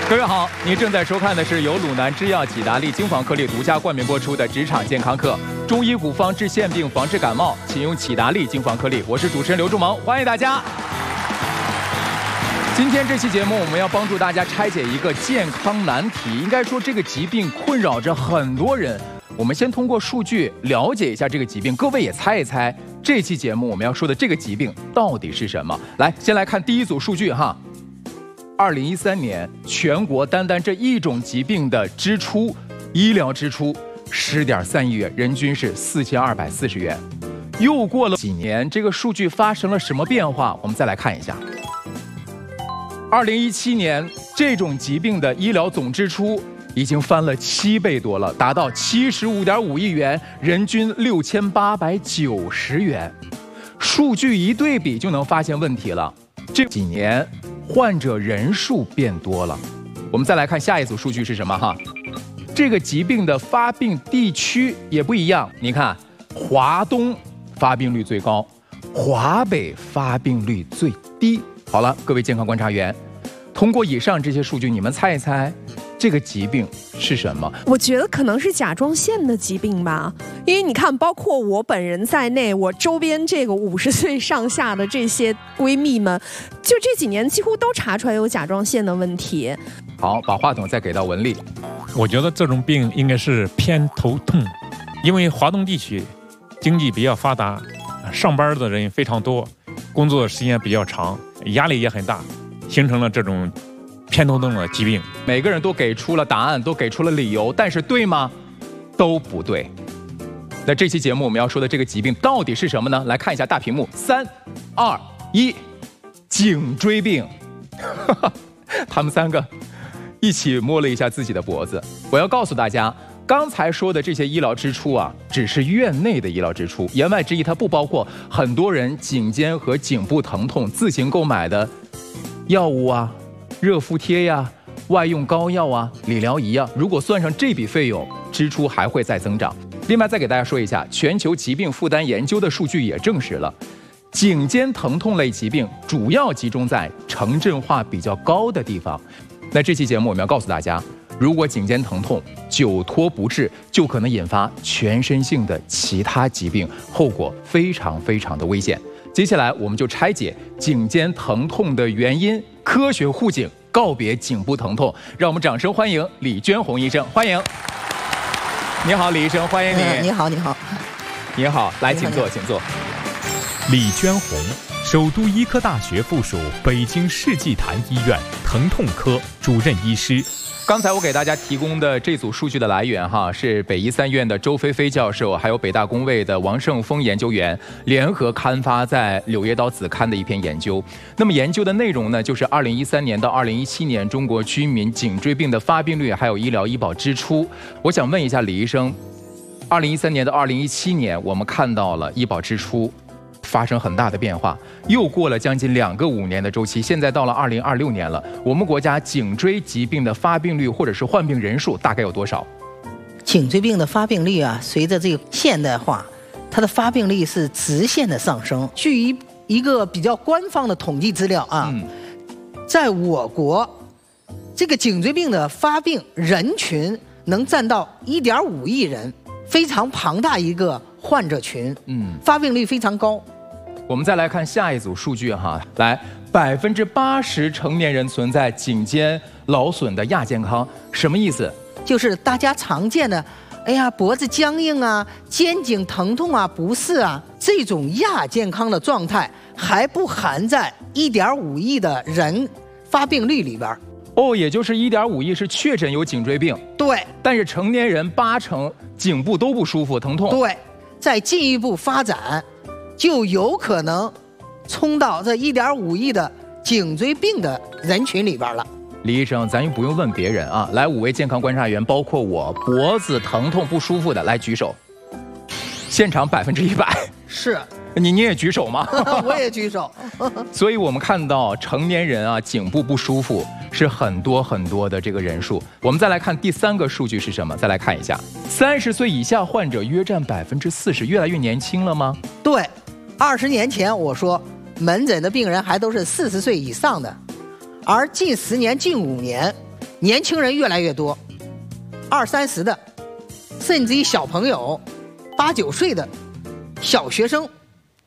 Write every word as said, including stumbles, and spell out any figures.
各位好，您正在收看的是由鲁南制药济达利精防颗粒独家冠名播出的职场健康课。中医古方治腺病，防治感冒，请用济达利精防颗粒。我是主持人刘仲萌，欢迎大家。今天这期节目，我们要帮助大家拆解一个健康难题。应该说，这个疾病困扰着很多人。我们先通过数据了解一下这个疾病，各位也猜一猜，这期节目我们要说的这个疾病到底是什么？来，先来看第一组数据哈。二零一三年，全国单单这一种疾病的支出，医疗支出十点三亿元，人均是四千二百四十元。又过了几年，这个数据发生了什么变化？我们再来看一下。二零一七年，这种疾病的医疗总支出已经翻了七倍多了，达到七十五点五亿元，人均六千八百九十元。数据一对比，就能发现问题了。这几年，患者人数变多了。我们再来看下一组数据是什么哈？这个疾病的发病地区也不一样。你看，华东发病率最高，华北发病率最低。好了，各位健康观察员，通过以上这些数据，你们猜一猜，这个疾病是什么？ 我觉得可能是甲状腺的疾病吧，因为你看，包括我本人在内，我周边这个五十岁上下的这些闺蜜们，就这几年几乎都查出来有甲状腺的问题。 好，把话筒再给到文丽。 我觉得这种病应该是偏头痛，因为华东地区经济比较发达，上班的人非常多，工作时间比较长，压力也很大，形成了这种偏头痛的疾病。 每个人都给出了答案，都给出了理由，但是对吗？都不对。那这期节目我们要说的这个疾病到底是什么呢？来看一下大屏幕，三、二、一，颈椎病。他们三个一起摸了一下自己的脖子。我要告诉大家，刚才说的这些医疗支出啊，只是院内的医疗支出，言外之意它不包括很多人颈肩和颈部疼痛自行购买的药物啊、热敷贴呀、外用膏药啊、理疗仪啊。如果算上这笔费用，支出还会再增长。另外再给大家说一下，全球疾病负担研究的数据也证实了，颈肩疼痛类疾病主要集中在城镇化比较高的地方。那这期节目我们要告诉大家，如果颈肩疼痛久拖不治，就可能引发全身性的其他疾病，后果非常非常的危险。接下来我们就拆解颈肩疼痛的原因，科学护颈，告别颈部疼痛。让我们掌声欢迎李娟红医生，欢迎。你好，李医生，欢迎你。 嗯、你好，你好， 你好，来，请坐，请坐。 李娟红，首都医科大学附属北京世纪坛医院疼痛科主任医师。 刚才我给大家提供的这组数据的来源哈，是北医三院的周飞飞教授，还有北大工位的王胜峰研究员联合刊发在《柳叶刀子刊》的一篇研究。那么研究的内容呢，就是二零一三年到二零一七年中国居民颈椎病的发病率，还有医疗医保支出。我想问一下李医生，二零一三年到二零一七年，我们看到了医保支出发生很大的变化，又过了将近两个五年的周期，现在到了二零二六年了。我们国家颈椎疾病的发病率或者是患病人数大概有多少？ 颈椎病的发病率啊，随着这个现代化，它的发病率是直线的上升。据一一个比较官方的统计资料啊，嗯、在我国，这个颈椎病的发病人群能占到一点五亿人，非常庞大一个患者群，嗯，发病率非常高。 我们再来看下一组数据哈，来，百分之八十成年人存在颈肩劳损的亚健康，什么意思？ 就是大家常见的，哎呀，脖子僵硬啊，肩颈疼痛啊，不适啊，这种亚健康的状态还不含在一点五亿的人发病率里边。 哦，也就是一点五亿是确诊有颈椎病， 对， 但是成年人八成颈部都不舒服，疼痛， 对。再进一步发展，就有可能冲到这一点五亿的颈椎病的人群里边了。 李医生，咱又不用问别人啊，来，五位健康观察员，包括我，脖子疼痛不舒服的来举手。现场百分之一百， 是你你也举手吗？ 我也举手。 所以我们看到成年人啊，颈部不舒服是很多很多的这个人数。我们再来看第三个数据是什么？再来看一下，三十岁以下患者约占百分之四十，越来越年轻了吗？ 对，二十年前我说门诊的病人还都是四十岁以上的，而近十年、近五年， 年轻人越来越多，二三十的，甚至于小朋友，八九岁的小学生